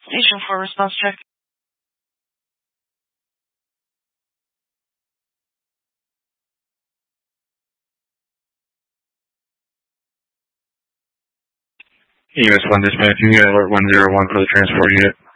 Station 4 response check. EMS 1 dispatch, you got alert 101 for the transport unit.